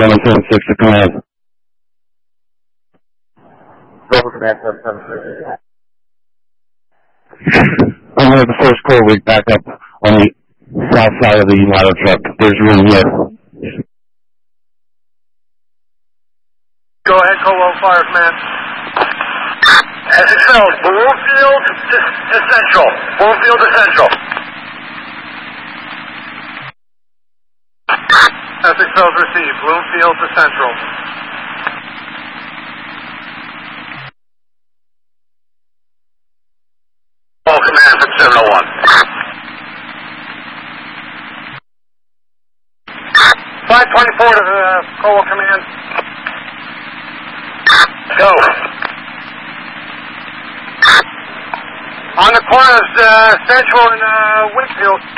776 to command. Go command 776. I'm going to the first core week back up on the south side of the ladder truck. There's room here. Go ahead, Colo, fire command. SXL, Bloomfield to Central. Bloomfield to Central. SXL's received. Bloomfield to Central. All command from 701. 524 to Colo command. Go. On the corners, Central and Whitfield.